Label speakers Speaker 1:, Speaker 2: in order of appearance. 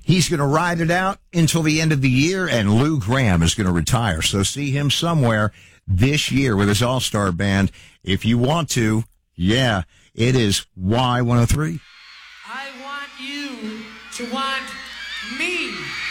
Speaker 1: He's going to ride it out until the end of the year, and Lou Gramm is going to retire. So see him somewhere this year with his all-star band. If you want to, yeah, it is Y103.
Speaker 2: I want you to want me.